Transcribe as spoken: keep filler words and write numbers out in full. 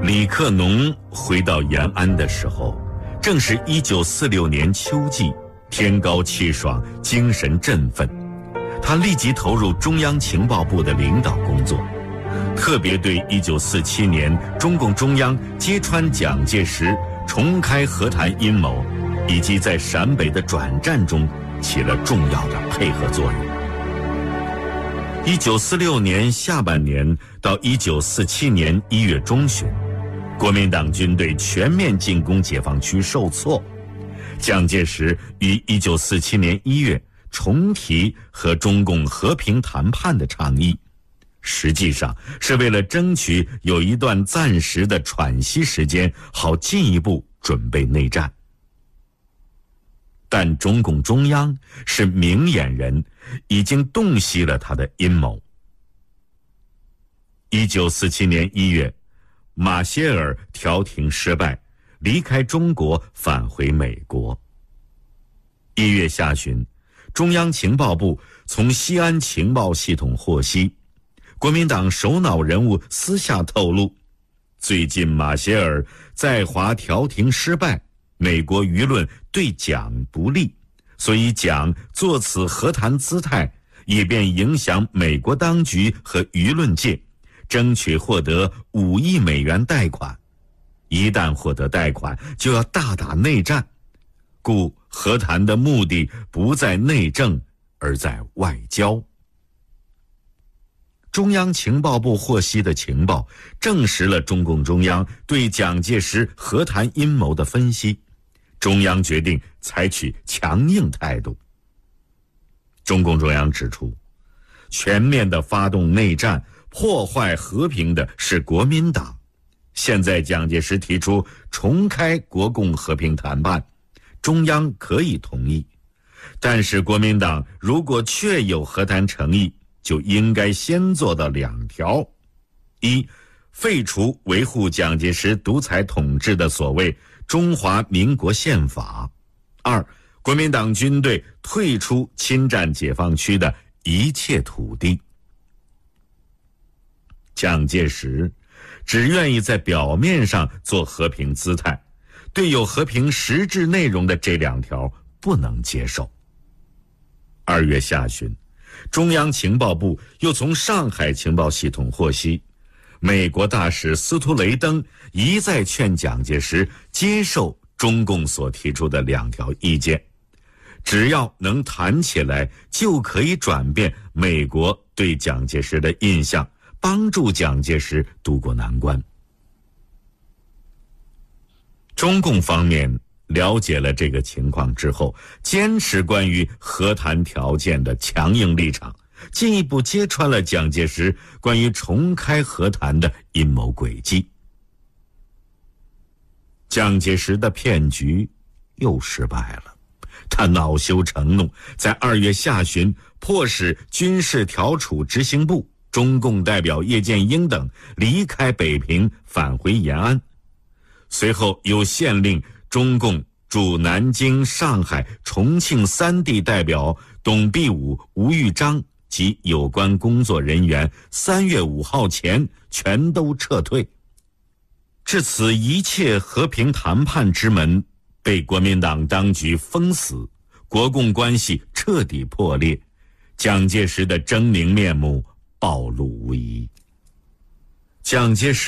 李克农回到延安的时候，正是一九四六年秋季，天高气爽，精神振奋。他立即投入中央情报部的领导工作，特别对一九四七年中共中央揭穿蒋介石重开和谈阴谋，以及在陕北的转战中起了重要的配合作用。一九四六年下半年到一九四七年一月中旬，国民党军队全面进攻解放区受挫，蒋介石于一九四七年一月重提和中共和平谈判的倡议，实际上是为了争取有一段暂时的喘息时间，好进一步准备内战。但中共中央是明眼人，已经洞悉了他的阴谋。一九四七年一月，马歇尔调停失败，离开中国返回美国。一月下旬，中央情报部从西安情报系统获悉，国民党首脑人物私下透露，最近马歇尔在华调停失败，美国舆论对蒋不利，所以蒋做此和谈姿态，以便影响美国当局和舆论界，争取获得五亿美元贷款。一旦获得贷款，就要大打内战，故和谈的目的不在内政，而在外交。中央情报部获悉的情报证实了中共中央对蒋介石和谈阴谋的分析，中央决定采取强硬态度。中共中央指出，全面的发动内战，破坏和平的是国民党。现在蒋介石提出重开国共和平谈判，中央可以同意，但是国民党如果确有和谈诚意，就应该先做到两条：一，废除维护蒋介石独裁统治的所谓中华民国宪法；二，国民党军队退出侵占解放区的一切土地。蒋介石只愿意在表面上做和平姿态，对有和平实质内容的这两条不能接受。二月下旬，中央情报部又从上海情报系统获悉，美国大使司徒雷登一再劝蒋介石接受中共所提出的两条意见，只要能谈起来，就可以转变美国对蒋介石的印象，帮助蒋介石渡过难关。中共方面了解了这个情况之后，坚持关于和谈条件的强硬立场，进一步揭穿了蒋介石关于重开和谈的阴谋诡计。蒋介石的骗局又失败了，他恼羞成怒，在二月下旬迫使军事调处执行部中共代表叶剑英等离开北平，返回延安。随后又限令中共驻南京、上海、重庆三地代表董必武、吴玉章及有关工作人员三月五号前全都撤退。至此，一切和平谈判之门被国民党当局封死，国共关系彻底破裂，蒋介石的狰狞面目暴露无遗。蒋介石